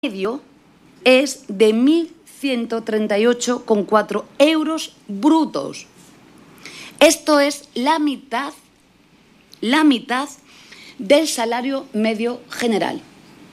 medio es de 1.138,4 euros brutos. Esto es la mitad del salario medio general.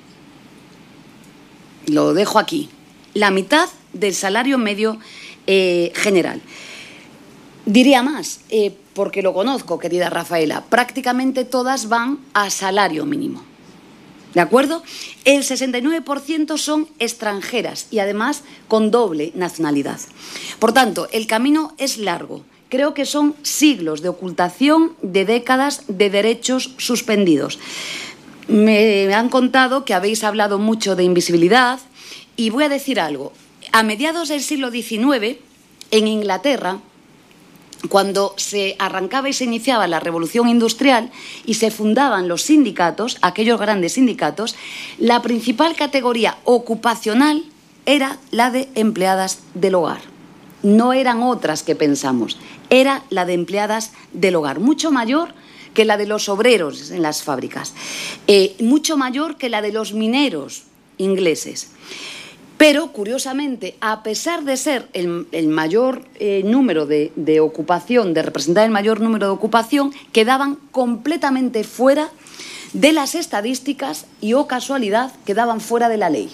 Lo dejo aquí. La mitad del salario medio general. Diría más, porque lo conozco, querida Rafaela, prácticamente todas van a salario mínimo. ¿De acuerdo? El 69% son extranjeras y además con doble nacionalidad. Por tanto, el camino es largo. Creo que son siglos de ocultación, de décadas de derechos suspendidos. Me han contado que habéis hablado mucho de invisibilidad y voy a decir algo. A mediados del siglo XIX, en Inglaterra, cuando se arrancaba y se iniciaba la revolución industrial y se fundaban los sindicatos, aquellos grandes sindicatos, la principal categoría ocupacional era la de empleadas del hogar. No eran otras que pensamos, era la de empleadas del hogar, mucho mayor que la de los obreros en las fábricas, mucho mayor que la de los mineros ingleses. Pero, curiosamente, a pesar de ser el mayor número de ocupación, de representar el mayor número de ocupación, quedaban completamente fuera de las estadísticas y, oh casualidad, quedaban fuera de la ley.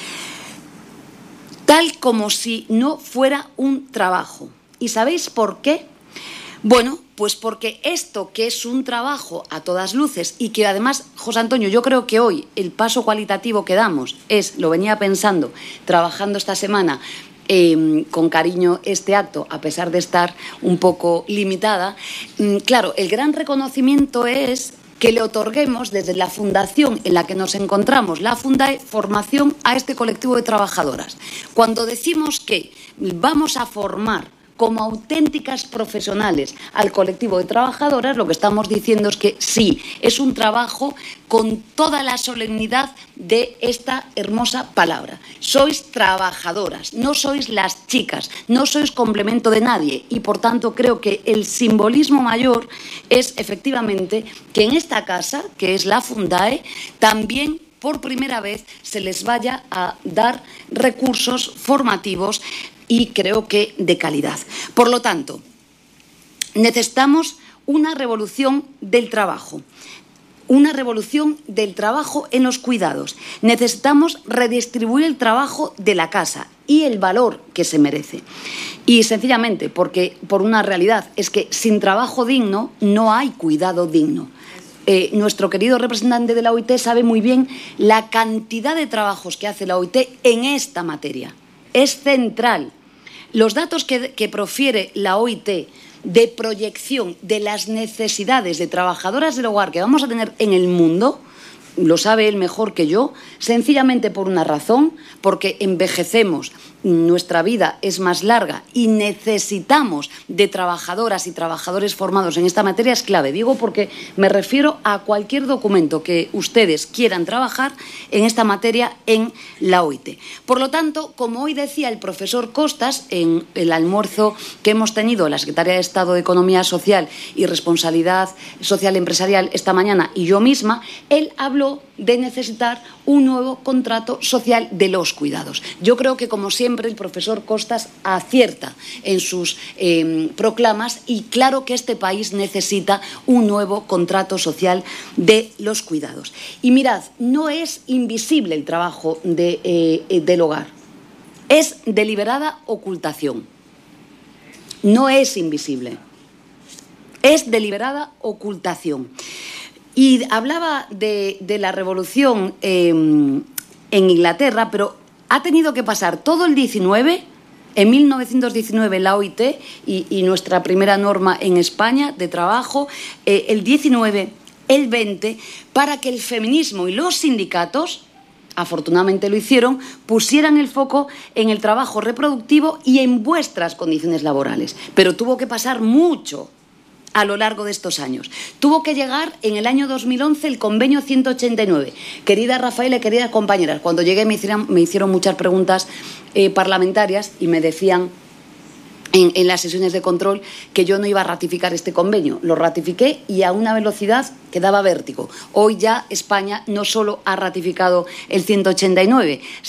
Tal como si no fuera un trabajo. ¿Y sabéis por qué? Bueno, pues porque esto que es un trabajo a todas luces y que además, José Antonio, yo creo que hoy el paso cualitativo que damos es, lo venía pensando, trabajando esta semana con cariño este acto, a pesar de estar un poco limitada, claro, el gran reconocimiento es que le otorguemos desde la fundación en la que nos encontramos, la Fundae, formación a este colectivo de trabajadoras. Cuando decimos que vamos a formar como auténticas profesionales al colectivo de trabajadoras, lo que estamos diciendo es que sí, es un trabajo con toda la solemnidad de esta hermosa palabra. Sois trabajadoras, no sois las chicas, no sois complemento de nadie y, por tanto, creo que el simbolismo mayor es, efectivamente, que en esta casa, que es la Fundae, también por primera vez se les vaya a dar recursos formativos y creo que de calidad. Por lo tanto, necesitamos una revolución del trabajo. Una revolución del trabajo en los cuidados. Necesitamos redistribuir el trabajo de la casa y el valor que se merece. Y sencillamente, porque por una realidad, es que sin trabajo digno no hay cuidado digno. Nuestro querido representante de la OIT sabe muy bien la cantidad de trabajos que hace la OIT en esta materia. Es central. Los datos que profiere la OIT de proyección de las necesidades de trabajadoras del hogar que vamos a tener en el mundo, lo sabe él mejor que yo, sencillamente por una razón, porque envejecemos, nuestra vida es más larga y necesitamos de trabajadoras y trabajadores formados en esta materia, es clave. Digo porque me refiero a cualquier documento que ustedes quieran trabajar en esta materia en la OIT. Por lo tanto, como hoy decía el profesor Costas en el almuerzo que hemos tenido la Secretaria de Estado de Economía Social y Responsabilidad Social Empresarial esta mañana y yo misma, él habló de necesitar un nuevo contrato social de los cuidados. Yo creo que, como siempre, el profesor Costas acierta en sus proclamas y claro que este país necesita un nuevo contrato social de los cuidados. Y mirad, no es invisible el trabajo del hogar, es deliberada ocultación. No es invisible, es deliberada ocultación. Y hablaba de la revolución en Inglaterra, pero ha tenido que pasar todo el 19, en 1919 la OIT y nuestra primera norma en España de trabajo, el 19, el 20, para que el feminismo y los sindicatos, afortunadamente lo hicieron, pusieran el foco en el trabajo reproductivo y en vuestras condiciones laborales. Pero tuvo que pasar mucho a lo largo de estos años. Tuvo que llegar en el año 2011 el convenio 189. Querida Rafaela y queridas compañeras, cuando llegué me hicieron muchas preguntas parlamentarias y me decían en las sesiones de control que yo no iba a ratificar este convenio. Lo ratifiqué y a una velocidad que daba vértigo. Hoy ya España no solo ha ratificado el 189,